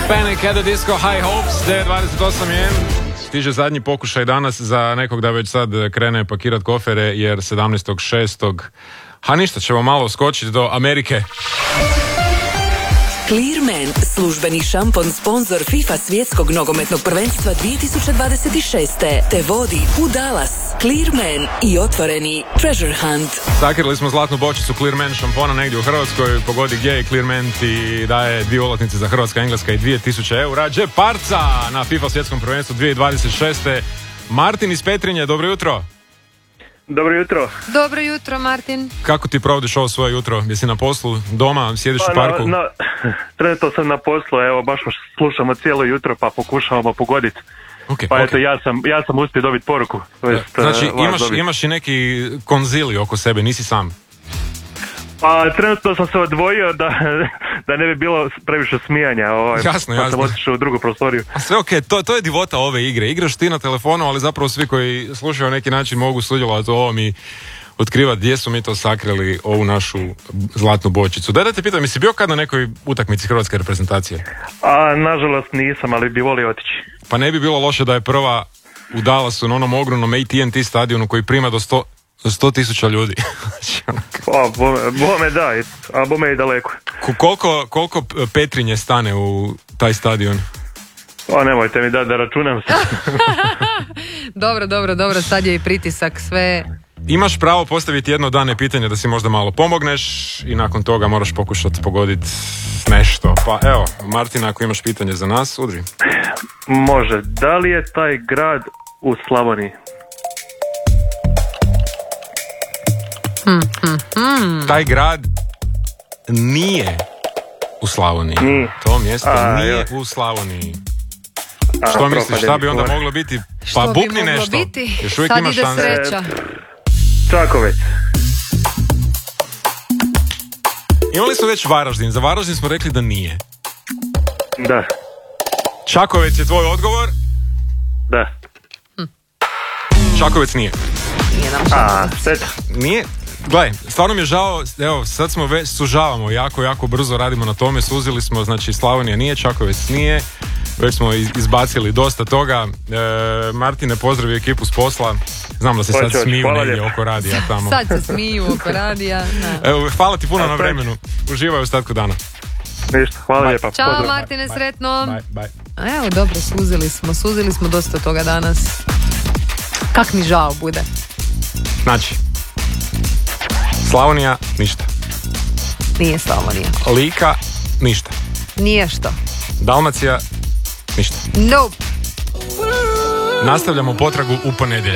Panic at the Disco, High Hopes, 9:28 je. Stiže zadnji pokušaj danas za nekog da već sad krene pakirat kofere, jer 17.6. ništa, ćemo malo skočiti do Amerike. Clearman, službeni šampon sponsor FIFA svjetskog nogometnog prvenstva 2026. te vodi u Dallas. Clearman i otvoreni Treasure Hunt. Sakrili smo zlatnu bočicu Clearman šampona negdje u Hrvatskoj, pogodi gdje je Clearman ti daje 2 ulaznice za Hrvatska, Engleska i 2000 eura. Džeparca na FIFA svjetskom prvenstvu 2026. Martin iz Petrinje, dobro jutro. Dobro jutro. Dobro jutro, Martin. Kako ti provodiš ovo svoje jutro? Jesi na poslu, doma, sjediš u parku? Trenutno sam na poslu, evo baš slušamo cijelo jutro pa pokušavamo pogoditi. Eto, ja sam uspio dobiti poruku. Znači imaš i neki konzili oko sebe, nisi sam? Pa trenutno sam se odvojio da ne bi bilo previše smijanja. Jasno. Pa sam otišao u drugu prostoriju. A sve okej, to je divota ove igre. Igraš ti na telefonu, ali zapravo svi koji slušaju na neki način mogu sudjelovati u ovom i otkrivati gdje su mi to sakrili ovu našu zlatnu bočicu. Da te pitam, jesi bio kad na nekoj utakmici hrvatske reprezentacije? Nažalost nisam, ali bi volio otići. Pa ne bi bilo loše da je prva u Dallasu na onom ogromnom AT&T stadionu koji prima do 100,000 ljudi. Bome da, a bome i daleko. Koliko Petrinje stane u taj stadion? Nemojte mi da računam se. Dobro, sad je i pritisak, sve. Imaš pravo postaviti jedno dane pitanje da si možda malo pomogneš i nakon toga moraš pokušati pogoditi nešto. Pa evo, Martina, ako imaš pitanje za nas, udri. Može. Da li je taj grad u Slavoniji? Taj grad nije u Slavoniji. To mjesto nije u Slavoniji. Što misliš, šta bi onda moglo biti? Pa bukni nešto. Još uvijek imaš šanse. Sreća. Čakovec. Imali smo već Varaždin. Za Varaždin smo rekli da nije. Da. Čakovec je tvoj odgovor? Da. Čakovec nije. Nije nam Čakovec. Nije. Gle, stvarno mi je žao, evo, sad smo već sužavamo, jako brzo radimo na tome, suzili smo, znači Slavonija nije, Čakovec nije, već smo izbacili dosta toga. Martine, pozdravi ekipu s posla, znam da se sad smiju negdje oko radija tamo. Sad se smiju oko radija. Evo, hvala ti puno na vremenu, uživaj u ostatku dana. Ništa, hvala lijepa. Ćao pozdrav. Martine, sretno. Bye. Evo, dobro, suzili smo dosta toga danas. Kak mi žao bude. Znači, Slavonija, ništa. Nije Slavonija. Lika, ništa. Nije što. Dalmacija, ništa. Nope. Nastavljamo potragu u ponedjeljak.